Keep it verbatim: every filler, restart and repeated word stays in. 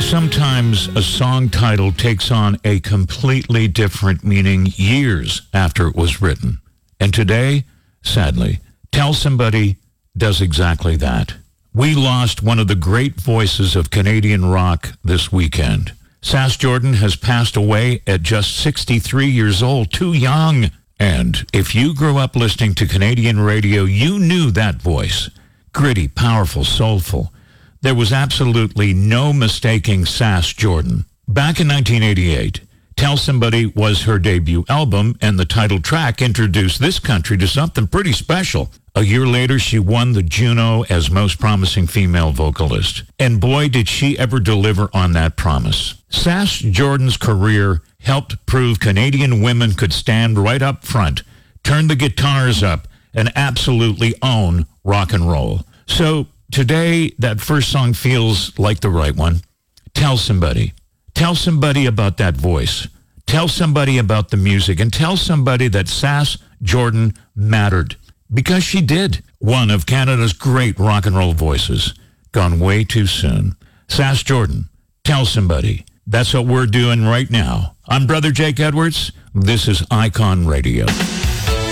Sometimes a song title takes on a completely different meaning years after it was written. And today, sadly, Tell Somebody does exactly that. We lost one of the great voices of Canadian rock this weekend. Sass Jordan has passed away at just sixty-three years old, too young. And if you grew up listening to Canadian radio, you knew that voice. Gritty, powerful, soulful. There was absolutely no mistaking Sass Jordan. Back in nineteen eighty-eight, Tell Somebody was her debut album, and the title track introduced this country to something pretty special. A year later, she won the Juno as Most Promising Female Vocalist. And boy, did she ever deliver on that promise. Sass Jordan's career helped prove Canadian women could stand right up front, turn the guitars up, and absolutely own rock and roll. So today, that first song feels like the right one. Tell somebody. Tell somebody about that voice. Tell somebody about the music. And tell somebody that Sass Jordan mattered. Because she did. One of Canada's great rock and roll voices. Gone way too soon. Sass Jordan. Tell somebody. That's what we're doing right now. I'm Brother Jake Edwards. This is Icon Radio.